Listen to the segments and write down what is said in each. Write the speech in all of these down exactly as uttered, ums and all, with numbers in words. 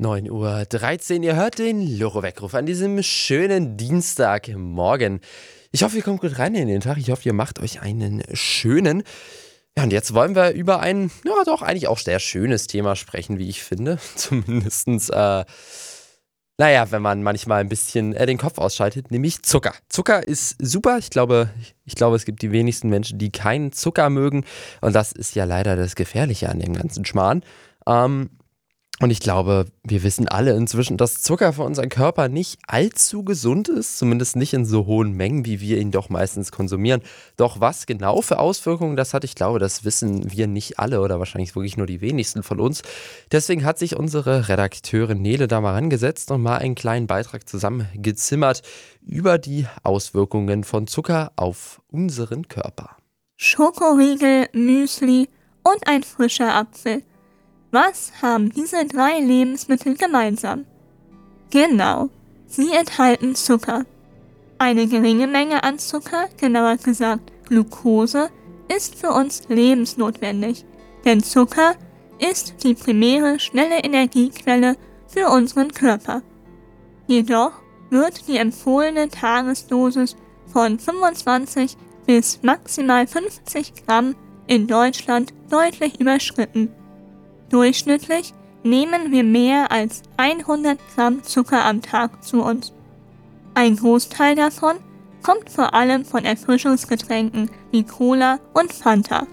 neun Uhr dreizehn, ihr hört den Loro-Weckruf an diesem schönen Dienstagmorgen. Ich hoffe, ihr kommt gut rein in den Tag. Ich hoffe, ihr macht euch einen schönen. Ja, und jetzt wollen wir über ein, ja doch, eigentlich auch sehr schönes Thema sprechen, wie ich finde. Zumindestens, äh, naja, wenn man manchmal ein bisschen äh, den Kopf ausschaltet, nämlich Zucker. Zucker ist super. Ich glaube, ich glaube, es gibt die wenigsten Menschen, die keinen Zucker mögen. Und das ist ja leider das Gefährliche an dem ganzen Schmarrn. Ähm, Und ich glaube, wir wissen alle inzwischen, dass Zucker für unseren Körper nicht allzu gesund ist, zumindest nicht in so hohen Mengen, wie wir ihn doch meistens konsumieren. Doch was genau für Auswirkungen das hat, ich glaube, das wissen wir nicht alle oder wahrscheinlich wirklich nur die wenigsten von uns. Deswegen hat sich unsere Redakteurin Nele da mal rangesetzt und mal einen kleinen Beitrag zusammengezimmert über die Auswirkungen von Zucker auf unseren Körper. Schokoriegel, Müsli und ein frischer Apfel. Was haben diese drei Lebensmittel gemeinsam? Genau, sie enthalten Zucker. Eine geringe Menge an Zucker, genauer gesagt Glucose, ist für uns lebensnotwendig, denn Zucker ist die primäre schnelle Energiequelle für unseren Körper. Jedoch wird die empfohlene Tagesdosis von fünfundzwanzig bis maximal fünfzig Gramm in Deutschland deutlich überschritten. Durchschnittlich nehmen wir mehr als hundert Gramm Zucker am Tag zu uns. Ein Großteil davon kommt vor allem von Erfrischungsgetränken wie Cola und Fanta.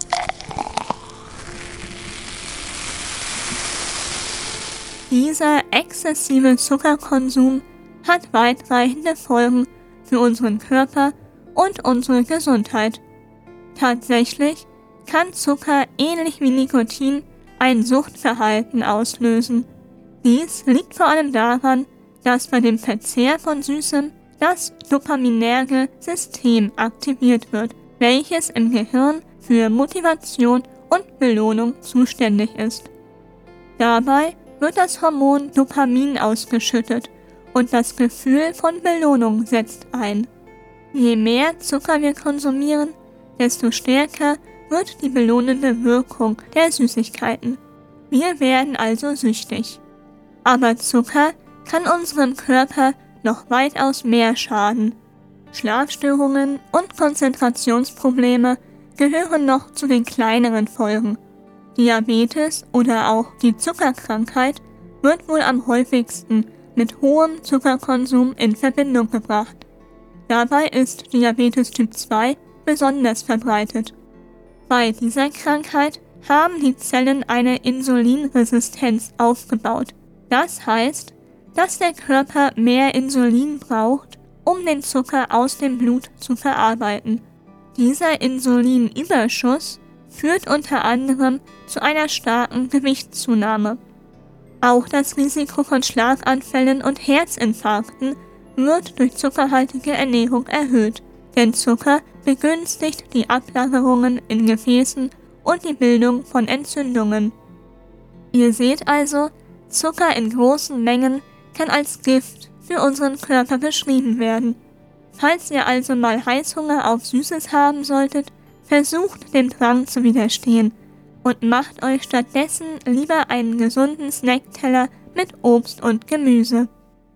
Dieser exzessive Zuckerkonsum hat weitreichende Folgen für unseren Körper und unsere Gesundheit. Tatsächlich kann Zucker ähnlich wie Nikotin ein Suchtverhalten auslösen. Dies liegt vor allem daran, dass bei dem Verzehr von Süßem das dopaminerge System aktiviert wird, welches im Gehirn für Motivation und Belohnung zuständig ist. Dabei wird das Hormon Dopamin ausgeschüttet und das Gefühl von Belohnung setzt ein. Je mehr Zucker wir konsumieren, desto stärker wird die belohnende Wirkung der Süßigkeiten. Wir werden also süchtig. Aber Zucker kann unserem Körper noch weitaus mehr schaden. Schlafstörungen und Konzentrationsprobleme gehören noch zu den kleineren Folgen. Diabetes oder auch die Zuckerkrankheit wird wohl am häufigsten mit hohem Zuckerkonsum in Verbindung gebracht. Dabei ist Diabetes Typ zwei besonders verbreitet. Bei dieser Krankheit haben die Zellen eine Insulinresistenz aufgebaut. Das heißt, dass der Körper mehr Insulin braucht, um den Zucker aus dem Blut zu verarbeiten. Dieser Insulinüberschuss führt unter anderem zu einer starken Gewichtszunahme. Auch das Risiko von Schlaganfällen und Herzinfarkten wird durch zuckerhaltige Ernährung erhöht, denn Zucker begünstigt die Ablagerungen in Gefäßen und die Bildung von Entzündungen. Ihr seht also, Zucker in großen Mengen kann als Gift für unseren Körper beschrieben werden. Falls ihr also mal Heißhunger auf Süßes haben solltet, versucht dem Drang zu widerstehen und macht euch stattdessen lieber einen gesunden Snackteller mit Obst und Gemüse.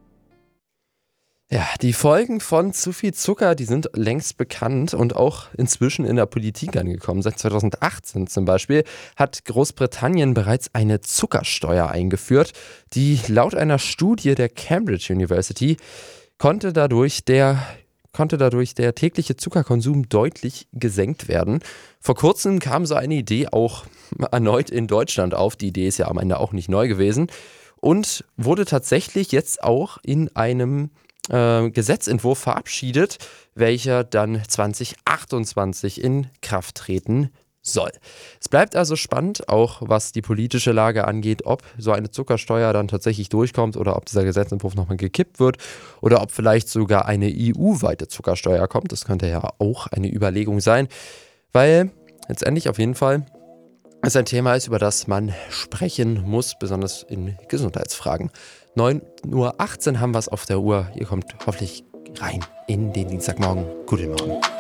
Ja, die Folgen von zu viel Zucker, die sind längst bekannt und auch inzwischen in der Politik angekommen. Seit zweitausendachtzehn zum Beispiel hat Großbritannien bereits eine Zuckersteuer eingeführt, die laut einer Studie der Cambridge University konnte dadurch der konnte dadurch der tägliche Zuckerkonsum deutlich gesenkt werden. Vor kurzem kam so eine Idee auch erneut in Deutschland auf. Die Idee ist ja am Ende auch nicht neu gewesen und wurde tatsächlich jetzt auch in einem Äh, Gesetzentwurf verabschiedet, welcher dann zwanzig achtundzwanzig in Kraft treten soll. Es bleibt also spannend, auch was die politische Lage angeht, ob so eine Zuckersteuer dann tatsächlich durchkommt oder ob dieser Gesetzentwurf nochmal gekippt wird oder ob vielleicht sogar eine E U-weite Zuckersteuer kommt. Das könnte ja auch eine Überlegung sein, weil letztendlich auf jeden Fall es ein Thema ist, über das man sprechen muss, besonders in Gesundheitsfragen. neun Uhr achtzehn haben wir es auf der Uhr. Ihr kommt hoffentlich rein in den Dienstagmorgen. Guten Morgen.